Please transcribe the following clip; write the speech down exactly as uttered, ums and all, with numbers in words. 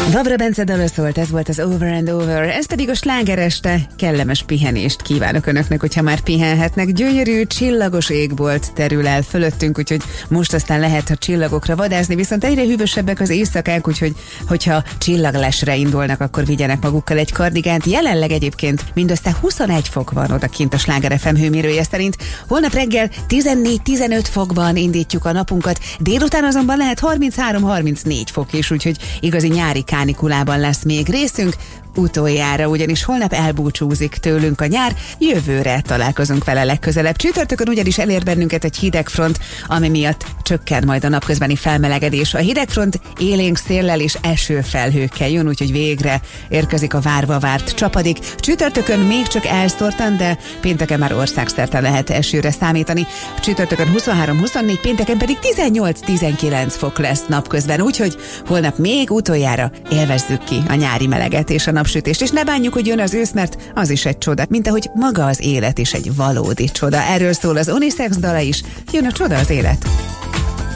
Vavra Bence dala szólt, ez volt az Over and Over, ez pedig a sláger este. Kellemes pihenést kívánok önöknek, hogyha már pihenhetnek. Gyönyörű, csillagos égbolt terül el fölöttünk, úgyhogy most aztán lehet a csillagokra vadászni, viszont egyre hűvösebbek az éjszakák, úgyhogy hogyha csillaglesre indulnak, akkor vigyenek magukkal egy kardigánt. Jelenleg egyébként mindössze huszonegy fok van odakint a Sláger ef em hőmérője szerint. Holnap reggel tizennégy-tizenöt fokban indítjuk a napunkat, délután azonban lehet harminchárom-harmincnégy fok is, úgyhogy igazi nyári kánikulában lesz még részünk. Utoljára, ugyanis holnap elbúcsúzik tőlünk a nyár, jövőre találkozunk vele legközelebb. Csütörtökön ugyanis elér bennünket egy hidegfront, ami miatt csökken majd a napközbeni felmelegedés. A hidegfront élénk széllel és esőfelhőkkel jön, úgyhogy végre érkezik a várva várt csapadék. Csütörtökön még csak elszórtan, de pénteken már országszerte lehet esőre számítani. Csütörtökön huszonhárom-huszonnégy, pénteken pedig tizennyolc-tizenkilenc fok lesz napközben, úgyhogy holnap még utoljára élvezzük ki a nyári meleget és a napsütést, és ne bánjuk, hogy jön az ősz, mert az is egy csoda, mint ahogy maga az élet is egy valódi csoda. Erről szól az Unisex dala is, jön a csoda az élet.